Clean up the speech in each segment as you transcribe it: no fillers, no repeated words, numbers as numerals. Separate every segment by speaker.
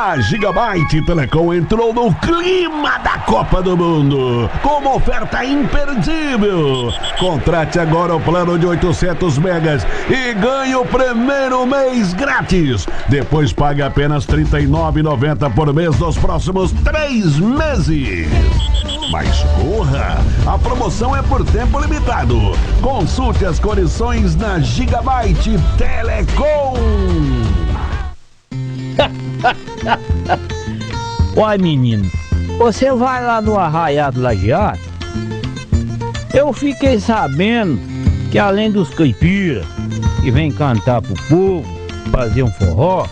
Speaker 1: A Gigabyte Telecom entrou no clima da Copa do Mundo com uma oferta imperdível. Contrate agora o plano de 800 megas e ganhe o primeiro mês grátis. Depois pague apenas R$ 39,90 por mês nos próximos 3 meses. Mas corra! A promoção é por tempo limitado. Consulte as condições na Gigabyte Telecom.
Speaker 2: Uai, menino, você vai lá no Arraiado Lajeado? Eu fiquei sabendo que além dos caipiras que vem cantar pro povo, fazer um forró,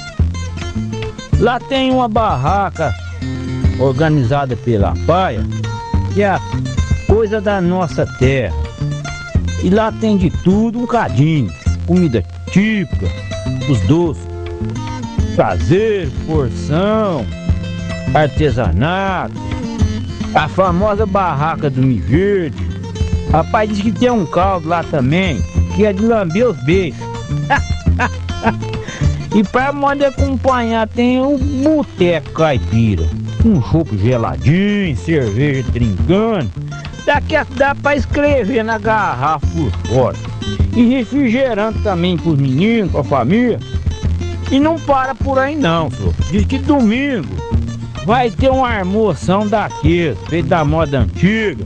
Speaker 2: lá tem uma barraca organizada pela Paia, que é a coisa da nossa terra. E lá tem de tudo um cadinho, comida típica, os doces, caseiro, porção, artesanato, a famosa barraca do Mi Verde. Rapaz, diz que tem um caldo lá também, que é de lamber os beijos. E pra modo de acompanhar tem um boteco caipira, um chopp geladinho, cerveja trincando. Daqui dá pra escrever na garrafa por fora. E refrigerante também pros meninos, pra família. E não para por aí não, senhor. Diz que domingo vai ter uma almoção daqueles, feito da moda antiga.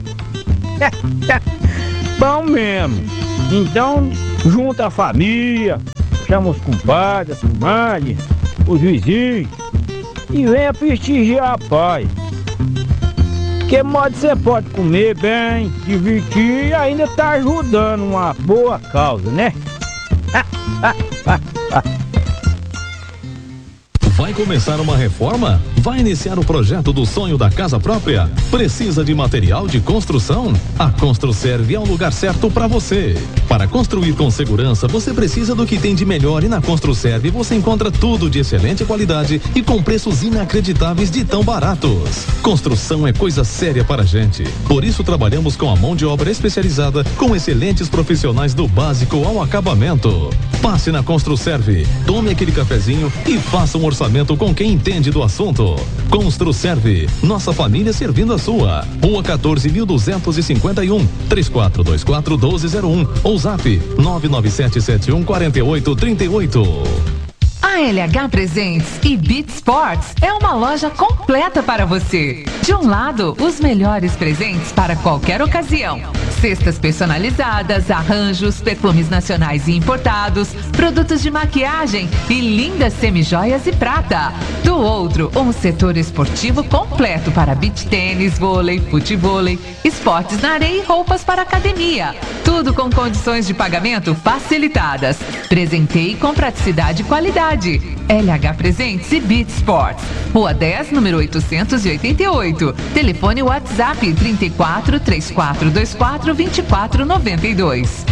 Speaker 2: Bom mesmo. Então, junta a família, chama os compadres, as comadres, os vizinhos e venha prestigiar a paz. Que modo você pode comer bem, divertir e ainda tá ajudando uma boa causa, né?
Speaker 3: Vai começar uma reforma? Vai iniciar o projeto do sonho da casa própria? Precisa de material de construção? A Construserve é o lugar certo para você. Para construir com segurança, você precisa do que tem de melhor e na Construserve você encontra tudo de excelente qualidade e com preços inacreditáveis de tão baratos. Construção é coisa séria para a gente. Por isso trabalhamos com a mão de obra especializada, com excelentes profissionais do básico ao acabamento. Passe na Construserve, tome aquele cafezinho e faça um orçamento com quem entende do assunto. Construserve, nossa família servindo a sua. Rua 14.251, 3424-1201 ou zap 997714838.
Speaker 4: A LH Presentes e Beat Sports é uma loja completa para você. De um lado, os melhores presentes para qualquer ocasião. Cestas personalizadas, arranjos, perfumes nacionais e importados, produtos de maquiagem e lindas semijoias e prata. Do outro, um setor esportivo completo para beach tênis, vôlei, futevôlei, esportes na areia e roupas para academia. Tudo com condições de pagamento facilitadas. Presenteie com praticidade e qualidade. LH Presentes e Beat Sports. Rua 10, número 888. Telefone WhatsApp 34 3424 2492.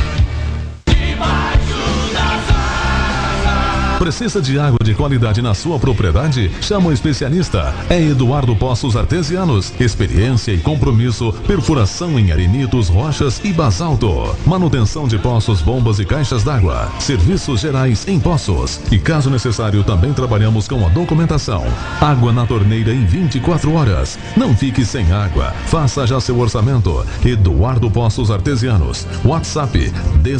Speaker 3: Precisa de água de qualidade na sua propriedade? Chama o especialista. É Eduardo Poços Artesianos. Experiência e compromisso. Perfuração em arenitos, rochas e basalto. Manutenção de poços, bombas e caixas d'água. Serviços gerais em poços. E caso necessário, também trabalhamos com a documentação. Água na torneira em 24 horas. Não fique sem água. Faça já seu orçamento. Eduardo Poços Artesianos. WhatsApp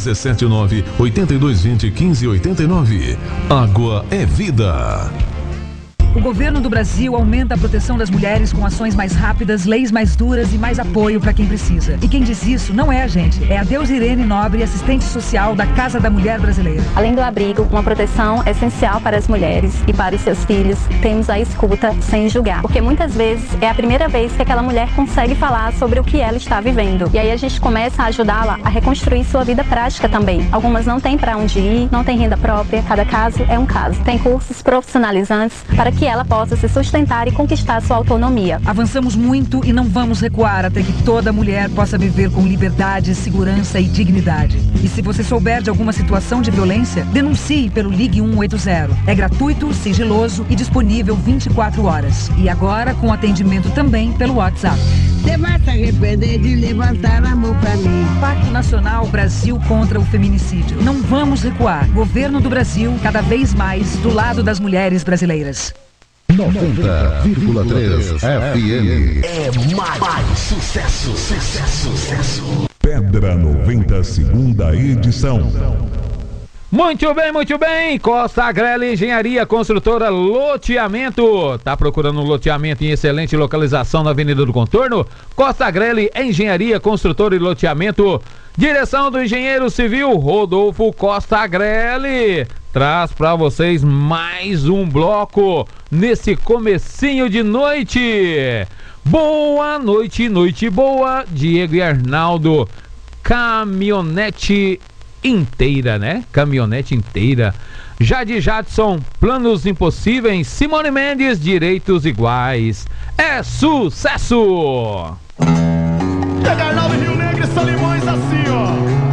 Speaker 3: 17982201589. Água é vida.
Speaker 5: O governo do Brasil aumenta a proteção das mulheres com ações mais rápidas, leis mais duras e mais apoio para quem precisa. E quem diz isso não é a gente, é a Deusirene Nobre, assistente social da Casa da Mulher Brasileira.
Speaker 6: Além do abrigo, uma proteção essencial para as mulheres e para os seus filhos, temos a escuta sem julgar. Porque muitas vezes é a primeira vez que aquela mulher consegue falar sobre o que ela está vivendo. E aí a gente começa a ajudá-la a reconstruir sua vida prática também. Algumas não têm para onde ir, não têm renda própria, cada caso é um caso. Tem cursos profissionalizantes para que ela possa se sustentar e conquistar sua autonomia.
Speaker 5: Avançamos muito e não vamos recuar até que toda mulher possa viver com liberdade, segurança e dignidade. E se você souber de alguma situação de violência, denuncie pelo Ligue 180. É gratuito, sigiloso e disponível 24 horas. E agora com atendimento também pelo WhatsApp.
Speaker 7: Você vai se arrepender de levantar a mão pra mim.
Speaker 5: Pacto Nacional Brasil contra o Feminicídio. Não vamos recuar. Governo do Brasil, cada vez mais do lado das mulheres brasileiras.
Speaker 8: 90,3 FM.
Speaker 1: É mais sucesso. Pedra 90, segunda edição.
Speaker 9: Muito bem. Costa Agrelli Engenharia Construtora Loteamento. Tá procurando um loteamento em excelente localização na Avenida do Contorno? Costa Agrelli Engenharia Construtora e Loteamento. Direção do engenheiro civil Rodolfo Costa Agrelli. Traz para vocês mais um bloco nesse comecinho de noite. Boa noite, noite boa. Diego e Arnaldo. Caminhonete inteira, né? Caminhonete inteira. Jade Jadson, Planos Impossíveis. Simone Mendes, Direitos Iguais. É sucesso!
Speaker 10: Arnaldo Rio Negro e Solimões assim.